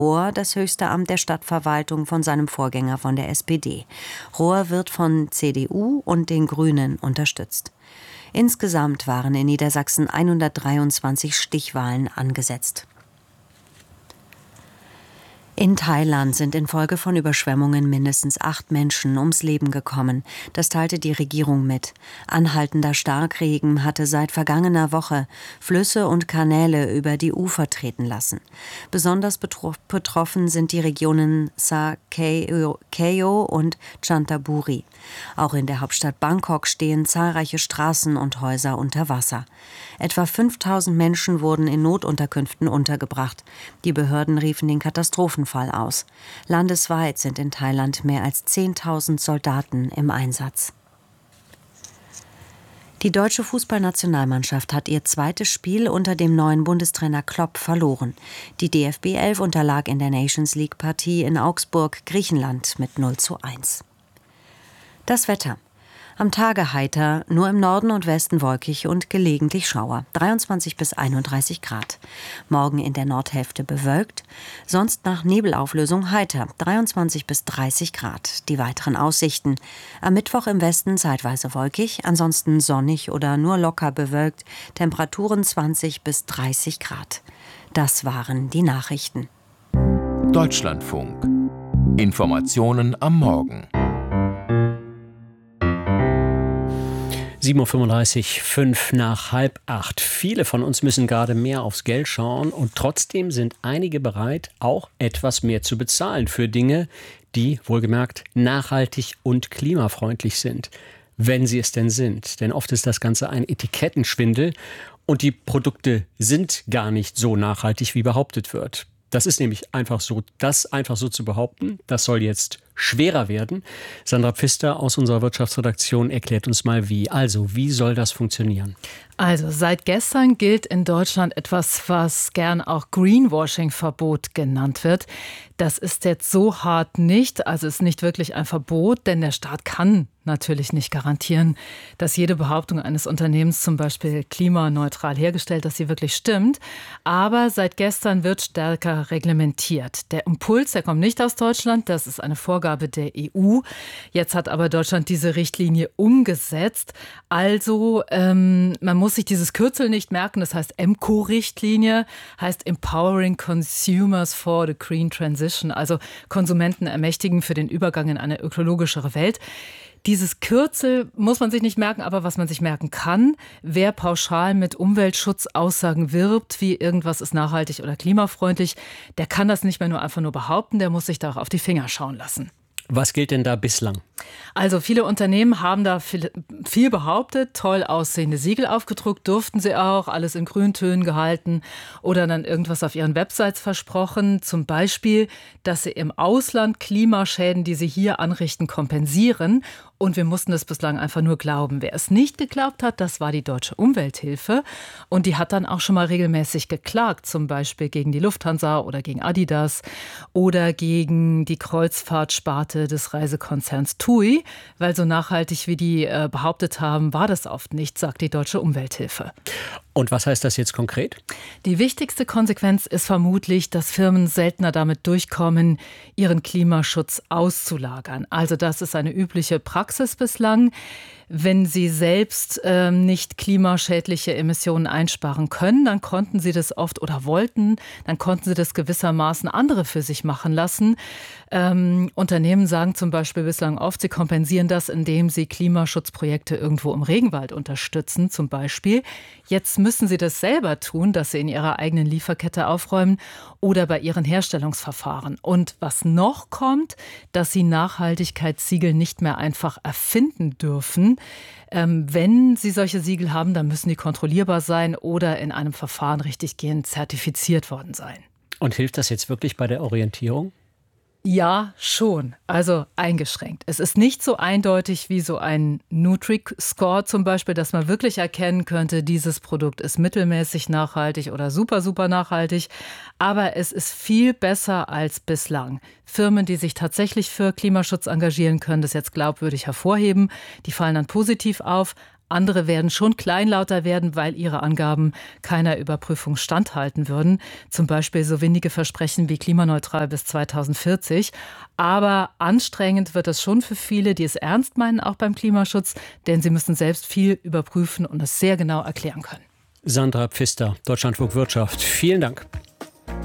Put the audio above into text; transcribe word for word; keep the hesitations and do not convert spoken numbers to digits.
Rohr das höchste Amt der Stadtverwaltung von seinem Vorgänger von der S P D. Rohr wird von C D U und den Grünen unterstützt. Insgesamt waren in Niedersachsen hundertdreiundzwanzig Stichwahlen angesetzt. In Thailand sind infolge von Überschwemmungen mindestens acht Menschen ums Leben gekommen. Das teilte die Regierung mit. Anhaltender Starkregen hatte seit vergangener Woche Flüsse und Kanäle über die Ufer treten lassen. Besonders betro- betroffen sind die Regionen Sa Kaeo und Chanthaburi. Auch in der Hauptstadt Bangkok stehen zahlreiche Straßen und Häuser unter Wasser. Etwa fünftausend Menschen wurden in Notunterkünften untergebracht. Die Behörden riefen den Katastrophenfall aus. Landesweit sind in Thailand mehr als zehntausend Soldaten im Einsatz. Die deutsche Fußballnationalmannschaft hat ihr zweites Spiel unter dem neuen Bundestrainer Klopp verloren. Die D F B elf unterlag in der Nations League-Partie in Augsburg, Griechenland mit null zu eins. Das Wetter. Am Tage heiter, nur im Norden und Westen wolkig und gelegentlich Schauer. dreiundzwanzig bis einunddreißig Grad. Morgen in der Nordhälfte bewölkt, sonst nach Nebelauflösung heiter. dreiundzwanzig bis dreißig Grad. Die weiteren Aussichten. Am Mittwoch im Westen zeitweise wolkig, ansonsten sonnig oder nur locker bewölkt. Temperaturen zwanzig bis dreißig Grad. Das waren die Nachrichten. Deutschlandfunk. Informationen am Morgen. sieben Uhr fünfunddreißig, fünf nach halb acht. Viele von uns müssen gerade mehr aufs Geld schauen und trotzdem sind einige bereit, auch etwas mehr zu bezahlen für Dinge, die, wohlgemerkt, nachhaltig und klimafreundlich sind. Wenn sie es denn sind. Denn oft ist das Ganze ein Etikettenschwindel und die Produkte sind gar nicht so nachhaltig, wie behauptet wird. Das ist nämlich einfach so, das einfach so zu behaupten, das soll jetzt schwerer werden. Sandra Pfister aus unserer Wirtschaftsredaktion erklärt uns mal wie. Also, wie soll das funktionieren? Also, seit gestern gilt in Deutschland etwas, was gern auch Greenwashing-Verbot genannt wird. Das ist jetzt so hart nicht, also ist nicht wirklich ein Verbot, denn der Staat kann natürlich nicht garantieren, dass jede Behauptung eines Unternehmens zum Beispiel klimaneutral hergestellt, dass sie wirklich stimmt. Aber seit gestern wird stärker reglementiert. Der Impuls, der kommt nicht aus Deutschland, das ist eine Vorgabe der E U. Jetzt hat aber Deutschland diese Richtlinie umgesetzt. Also ähm, man muss sich dieses Kürzel nicht merken, das heißt E M C O-Richtlinie, heißt Empowering Consumers for the Green Transition, also Konsumenten ermächtigen für den Übergang in eine ökologischere Welt. Dieses Kürzel muss man sich nicht merken, aber was man sich merken kann, wer pauschal mit Umweltschutzaussagen wirbt, wie irgendwas ist nachhaltig oder klimafreundlich, der kann das nicht mehr nur einfach nur behaupten, der muss sich da auch auf die Finger schauen lassen. Was gilt denn da bislang? Also viele Unternehmen haben da viel, viel behauptet, toll aussehende Siegel aufgedruckt, durften sie auch, alles in Grüntönen gehalten oder dann irgendwas auf ihren Websites versprochen. Zum Beispiel, dass sie im Ausland Klimaschäden, die sie hier anrichten, kompensieren. Und wir mussten das bislang einfach nur glauben. Wer es nicht geglaubt hat, das war die Deutsche Umwelthilfe. Und die hat dann auch schon mal regelmäßig geklagt, zum Beispiel gegen die Lufthansa oder gegen Adidas oder gegen die Kreuzfahrtsparte des Reisekonzerns T U I, weil so nachhaltig wie die äh, behauptet haben, war das oft nicht, sagt die Deutsche Umwelthilfe. Und was heißt das jetzt konkret? Die wichtigste Konsequenz ist vermutlich, dass Firmen seltener damit durchkommen, ihren Klimaschutz auszulagern. Also das ist eine übliche Praxis bislang. Wenn sie selbst ähm, nicht klimaschädliche Emissionen einsparen können, dann konnten sie das oft oder wollten, dann konnten sie das gewissermaßen andere für sich machen lassen. Ähm, Unternehmen sagen zum Beispiel bislang oft, sie kompensieren das, indem sie Klimaschutzprojekte irgendwo im Regenwald unterstützen, zum Beispiel. Jetzt müssen sie das selber tun, dass sie in ihrer eigenen Lieferkette aufräumen oder bei ihren Herstellungsverfahren. Und was noch kommt, dass sie Nachhaltigkeitssiegel nicht mehr einfach erfinden dürfen. Ähm, wenn sie solche Siegel haben, dann müssen die kontrollierbar sein oder in einem Verfahren richtiggehend zertifiziert worden sein. Und hilft das jetzt wirklich bei der Orientierung? Ja, schon. Also eingeschränkt. Es ist nicht so eindeutig wie so ein Nutri-Score zum Beispiel, dass man wirklich erkennen könnte, dieses Produkt ist mittelmäßig nachhaltig oder super, super nachhaltig. Aber es ist viel besser als bislang. Firmen, die sich tatsächlich für Klimaschutz engagieren, können das jetzt glaubwürdig hervorheben. Die fallen dann positiv auf. Andere werden schon kleinlauter werden, weil ihre Angaben keiner Überprüfung standhalten würden. Zum Beispiel so windige Versprechen wie klimaneutral bis zweitausendvierzig. Aber anstrengend wird es schon für viele, die es ernst meinen, auch beim Klimaschutz, denn sie müssen selbst viel überprüfen und es sehr genau erklären können. Sandra Pfister, Deutschlandfunk Wirtschaft. Vielen Dank.